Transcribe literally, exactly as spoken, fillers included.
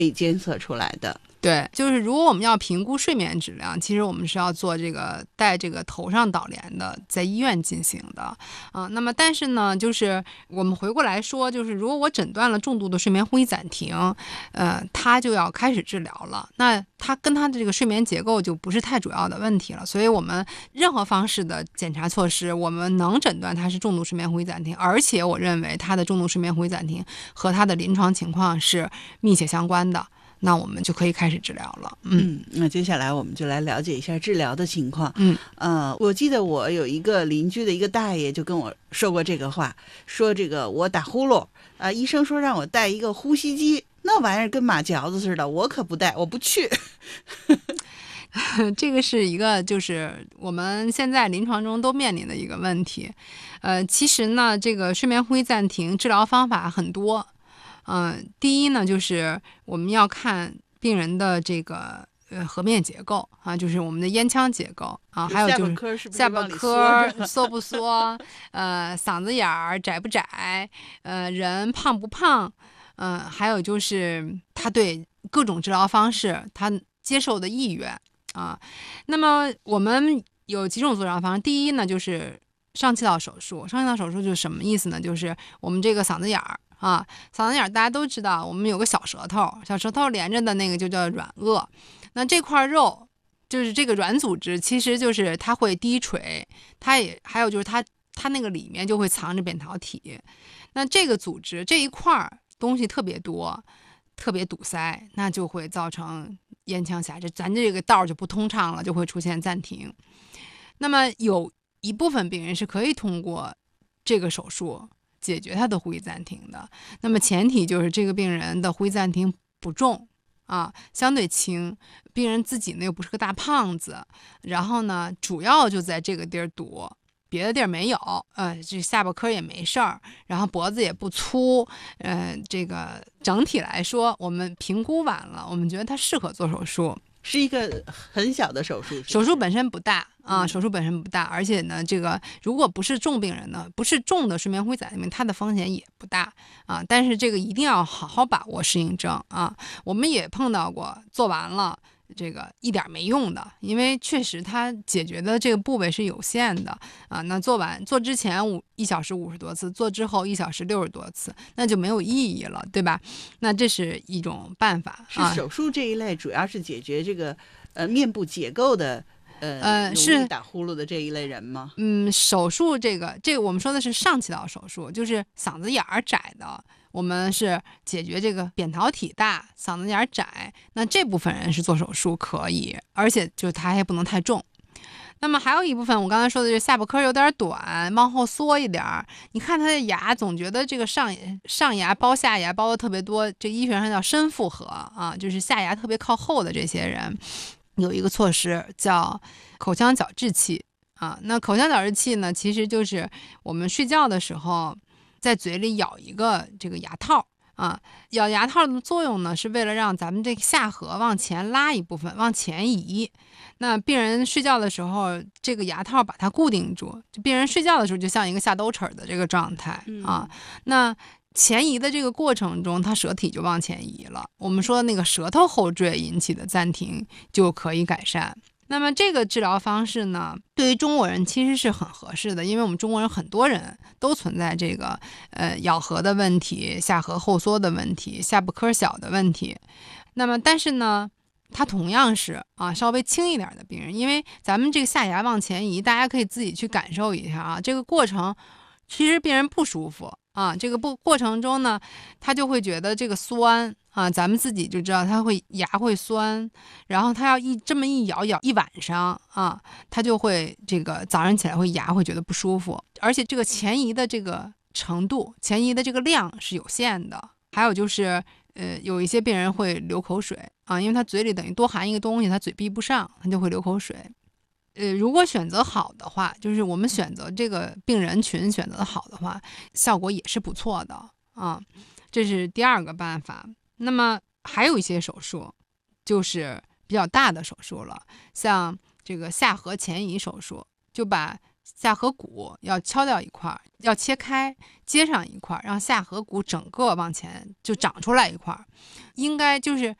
以监测出来的。 对，就是如果我们要评估睡眠质量，其实我们是要做这个带这个头上导联的，在医院进行的啊。那么但是呢，就是我们回过来说，就是如果我诊断了重度的睡眠呼吸暂停，呃，他就要开始治疗了。那他跟他的这个睡眠结构就不是太主要的问题了，所以我们任何方式的检查措施，我们能诊断他是重度睡眠呼吸暂停，而且我认为他的重度睡眠呼吸暂停和他的临床情况是密切相关的。那我们就可以开始治疗了。嗯， 嗯，那接下来我们就来了解一下治疗的情况。 嗯， 呃，我记得我有一个邻居的一个大爷就跟我说过这个话，说这个我打呼噜啊、呃，医生说让我带一个呼吸机，那玩意儿跟马嚼子似的，我可不带，我不去。 这个是一个就是我们现在临床中都面临的一个问题。呃，其实呢，这个睡眠呼吸暂停治疗方法很多。嗯、呃，第一呢，就是我们要看病人的这个呃颌面结构啊，就是我们的咽腔结构啊，还有就是下巴颏缩不缩，呃，嗓子眼儿窄不窄，呃，人胖不胖，嗯、呃，还有就是他对各种治疗方式他接受的意愿啊。那么我们有几种治疗方式，第一呢就是上气道手术，上气道手术就是什么意思呢？就是我们这个嗓子眼儿。啊，嗓子眼大家都知道，我们有个小舌头，小舌头连着的那个就叫软腭。那这块肉就是这个软组织，其实就是它会低垂，它也还有就是它它那个里面就会藏着扁桃体。那这个组织这一块东西特别多，特别堵塞，那就会造成咽腔狭窄，咱这个道就不通畅了，就会出现暂停。那么有一部分病人是可以通过这个手术解决他的呼吸暂停的，那么前提就是这个病人的呼吸暂停不重啊，相对轻，病人自己呢又不是个大胖子，然后呢主要就在这个地儿堵，别的地儿没有，呃，这下巴颏也没事儿，然后脖子也不粗，呃，这个整体来说，我们评估完了，我们觉得他适合做手术。 是一个很小的手术，是是手术本身不大啊，手术本身不大，而且呢，这个如果不是重病人呢，不是重的睡眠呼吸暂停，它的风险也不大啊。但是这个一定要好好把握适应症啊。我们也碰到过做完了这个一点没用的，因为确实它解决的这个部位是有限的啊。那做完做之前五一小时五十多次，做之后一小时六十多次，那就没有意义了，对吧？那这是一种办法。 是手术这一类主要是解决这个呃面部结构的呃呃容易打呼噜的这一类人吗？ 嗯，手术这个这个我们说的是上气道手术，就是嗓子眼儿窄的。我们是解决这个扁桃体大、嗓子眼窄，那这部分人是做手术可以，而且就它还不能太重。那么还有一部分，我刚才说的是下巴颏有点短，往后缩一点儿。你看他的牙，总觉得这个上上牙包下牙包的特别多，这医学上叫深复合啊，就是下牙特别靠后的这些人，有一个措施叫口腔矫治器啊。那口腔矫治器呢，其实就是我们睡觉的时候在嘴里咬一个这个牙套啊，咬牙套的作用呢，是为了让咱们这个下颌往前拉一部分，往前移。那病人睡觉的时候，这个牙套把它固定住，就病人睡觉的时候就像一个下兜齿的这个状态啊。那前移的这个过程中，它舌体就往前移了。我们说那个舌头后坠引起的暂停就可以改善。那么这个治疗方式呢，对于中国人其实是很合适的，因为我们中国人很多人都存在这个呃咬合的问题、下颌后缩的问题、下巴颏小的问题。那么但是呢，它同样是啊稍微轻一点的病人，因为咱们这个下牙往前移，大家可以自己去感受一下啊，这个过程其实病人不舒服啊，这个不过程中呢，他就会觉得这个酸啊，咱们自己就知道他会牙会酸，然后他要一这么一咬咬一晚上啊，他就会这个早上起来会牙会觉得不舒服，而且这个前移的这个程度，前移的这个量是有限的。还有就是呃，有一些病人会流口水啊，因为他嘴里等于多含一个东西，他嘴闭不上，他就会流口水。呃，如果选择好的话，就是我们选择这个病人群选择好的话，效果也是不错的啊。这是第二个办法。那么还有一些手术，就是比较大的手术了，像这个下颌前移手术，就把下颌骨要敲掉一块，要切开，接上一块，让下颌骨整个往前就长出来一块，应该就是